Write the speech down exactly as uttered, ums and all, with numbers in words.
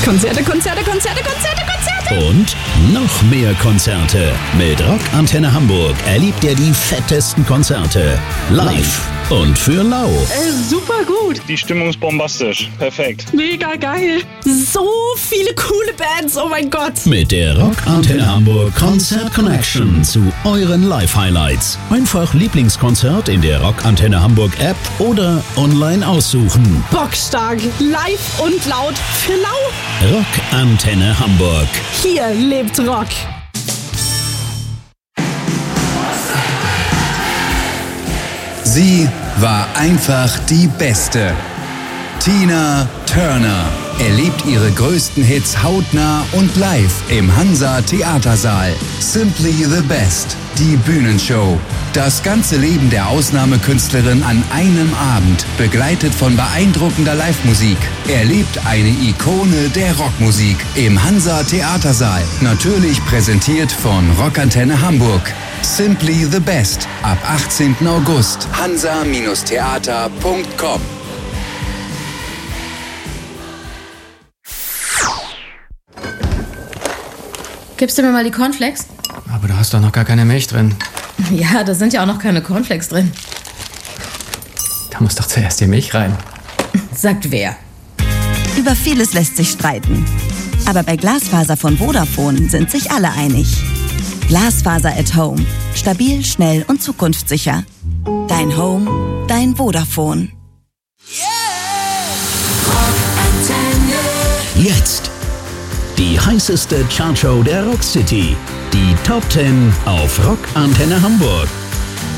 Konzerte, Konzerte, Konzerte, Konzerte, Konzerte. Und noch mehr Konzerte. Mit Rock Antenne Hamburg erlebt ihr die fettesten Konzerte. Live und für lau. Äh, super gut. Die Stimmung ist bombastisch. Perfekt. Mega geil. So viele coole Bands, oh mein Gott. Mit der Rock Antenne Hamburg Konzert Connection zu euren Live-Highlights. Einfach Lieblingskonzert in der Rock Antenne Hamburg App oder online aussuchen. Bockstark. Live und laut für lau. Rock Antenne Hamburg. Hier lebt Rock. Sie war einfach die Beste. Tina Turner erlebt ihre größten Hits hautnah und live im Hansa Theatersaal. Simply the Best, die Bühnenshow. Das ganze Leben der Ausnahmekünstlerin an einem Abend, begleitet von beeindruckender Live-Musik. Erlebt eine Ikone der Rockmusik im Hansa Theatersaal. Natürlich präsentiert von Rock Antenne Hamburg. Simply the Best, ab achtzehnten August. hansa Theater punkt com. Gibst du mir mal die Cornflakes? Aber da hast doch noch gar keine Milch drin. Ja, da sind ja auch noch keine Cornflakes drin. Da muss doch zuerst die Milch rein. Sagt wer? Über vieles lässt sich streiten. Aber bei Glasfaser von Vodafone sind sich alle einig. Glasfaser at Home. Stabil, schnell und zukunftssicher. Dein Home, dein Vodafone. Jetzt die heißeste Chartshow der Rock City. Die Top zehn auf Rock Antenne Hamburg.